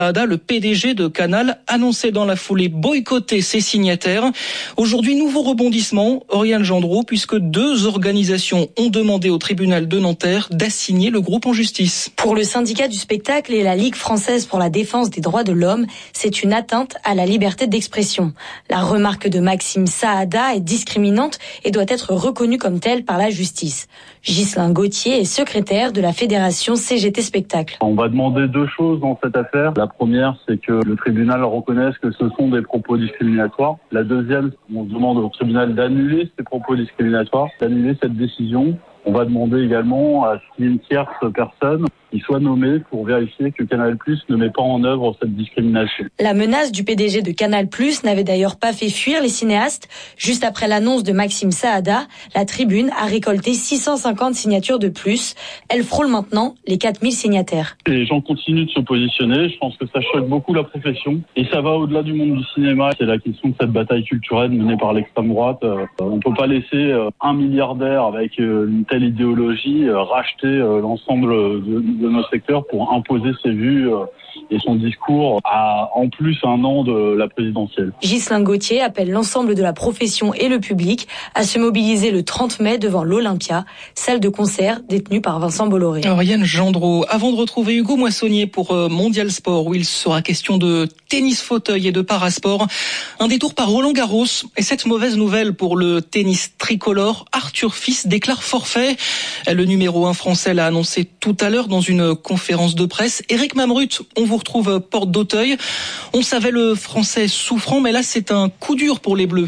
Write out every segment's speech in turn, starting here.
Le PDG de Canal annonçait dans la foulée boycotter ses signataires. Aujourd'hui, nouveau rebondissement, Oriane Gendreau, puisque 2 organisations ont demandé au tribunal de Nanterre d'assigner le groupe en justice. Pour le syndicat du spectacle et la Ligue française pour la défense des droits de l'homme, c'est une atteinte à la liberté d'expression. La remarque de Maxime Saada est discriminante et doit être reconnue comme telle par la justice. Ghislain Gauthier est secrétaire de la fédération CGT Spectacle. On va demander 2 choses dans cette affaire. La première, c'est que le tribunal reconnaisse que ce sont des propos discriminatoires. La deuxième, on demande au tribunal d'annuler ces propos discriminatoires, d'annuler cette décision. On va demander également à ce qu'il y ait une tierce personne qui soit nommée pour vérifier que Canal+ ne met pas en œuvre cette discrimination. La menace du PDG de Canal+ n'avait d'ailleurs pas fait fuir les cinéastes. Juste après l'annonce de Maxime Saada, la Tribune a récolté 650 signatures de plus. Elle frôle maintenant les 4000 signataires. Les gens continuent de se positionner. Je pense que ça choque beaucoup la profession. Et ça va au-delà du monde du cinéma. C'est la question de cette bataille culturelle menée par l'extrême droite. On ne peut pas laisser un milliardaire avec une telle idéologie racheter l'ensemble de nos secteurs pour imposer ses vues et son discours à en plus un an de la présidentielle. Ghislain Gauthier appelle l'ensemble de la profession et le public à se mobiliser le 30 mai devant l'Olympia, salle de concert détenue par Vincent Bolloré. Oriane Gendreau, avant de retrouver Hugo Moissonnier pour Mondial Sport, où il sera question de tennis fauteuil et de parasport, un détour par Roland-Garros. Et cette mauvaise nouvelle pour le tennis tricolore, Arthur Fils déclare forfait. Le numéro 1 français l'a annoncé tout à l'heure dans une conférence de presse. Éric Mamrut, on vous retrouve porte d'Auteuil. On savait le français souffrant, mais là c'est un coup dur pour les Bleus.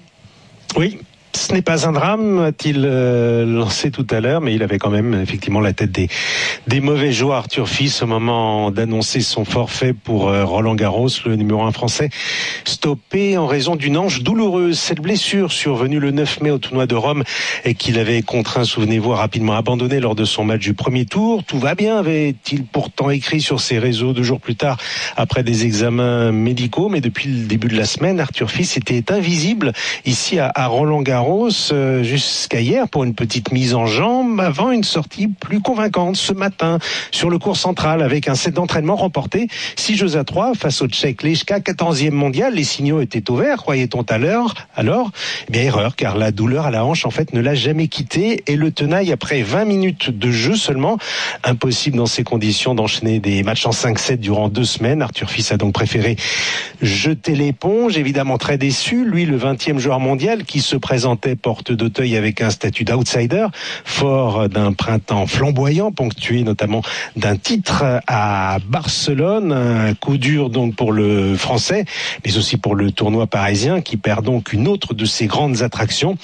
Oui. Ce n'est pas un drame, a-t-il lancé tout à l'heure, mais il avait quand même effectivement la tête des mauvais joueurs. Arthur Fils, au moment d'annoncer son forfait pour Roland-Garros, le numéro 1 français, stoppé en raison d'une hanche douloureuse. Cette blessure survenue le 9 mai au tournoi de Rome et qu'il avait contraint, souvenez-vous, à rapidement abandonner lors de son match du premier tour. Tout va bien, avait-il pourtant écrit sur ses réseaux 2 jours plus tard après des examens médicaux. Mais depuis le début de la semaine, Arthur Fils était invisible ici à Roland-Garros. Jusqu'à hier pour une petite mise en jambe avant une sortie plus convaincante ce matin sur le court central avec un set d'entraînement remporté 6-3 face au Tchèque Lejka, 14e mondial. Les signaux étaient au vert, croyait-on alors eh bien erreur, car la douleur à la hanche en fait ne l'a jamais quitté et le tenaille après 20 minutes de jeu seulement. Impossible dans ces conditions d'enchaîner des matchs en 5-7 durant 2 semaines. Arthur Fils a donc préféré jeter l'éponge, évidemment très déçu, lui le 20e joueur mondial qui se présentait porte d'Auteuil avec un statut d'outsider, fort d'un printemps flamboyant, ponctué notamment d'un titre à Barcelone. Un coup dur donc pour le français, mais aussi pour le tournoi parisien qui perd donc une autre de ses grandes attractions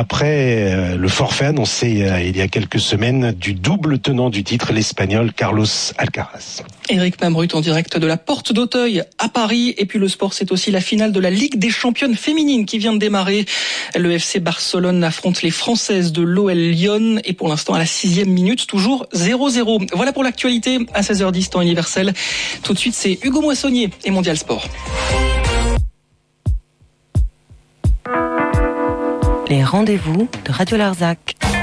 après le forfait annoncé il y a quelques semaines du double tenant du titre, l'Espagnol Carlos Alcaraz. Éric Mamrut en direct de la porte d'Auteuil à Paris. Et puis le sport, c'est aussi la finale de la Ligue des championnes féminines qui vient de démarrer. Le FC Barcelone affronte les Françaises de l'OL Lyon. Et pour l'instant, à la 6e minute, toujours 0-0. Voilà pour l'actualité à 16h10 temps universel. Tout de suite, c'est Hugo Moissonnier et Mondial Sport. Les rendez-vous de Radio Larzac.